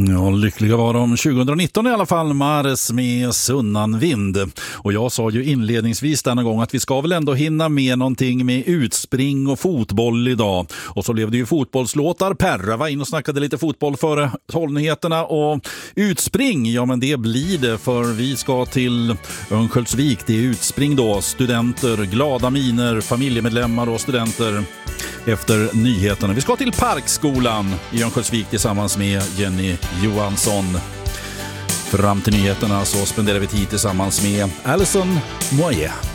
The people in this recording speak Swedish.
Ja, lyckliga var de 2019 i alla fall, Mares med Sunnanvind. Och jag sa ju inledningsvis denna gång att vi ska väl ändå hinna med någonting med utspring och fotboll idag. Och så blev det ju fotbollslåtar. Perra var in och snackade lite fotboll före hållnyheterna. Och utspring, ja men det blir det, för vi ska till Örnsköldsvik. Det är utspring då, studenter, glada miner, familjemedlemmar och studenter efter nyheterna. Vi ska till Parkskolan i Örnsköldsvik tillsammans med Jenny Johansson. Fram till nyheterna så spenderar vi tid tillsammans med Alison Moye.